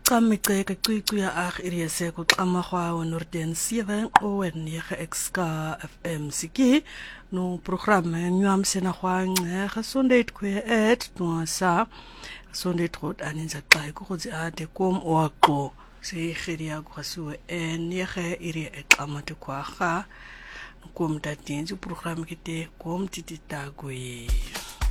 Qamiceka cuicuya irieseko qamagwa Norden 7 o en 9 FM siki no programme nyam sena khwange gesondheid kwe no sa gesondheid goed aninza xa ko ade kom oaqo se khiria go su en 9 iri eqamate kwa ga kom tatinzi programme kite kom tititagwe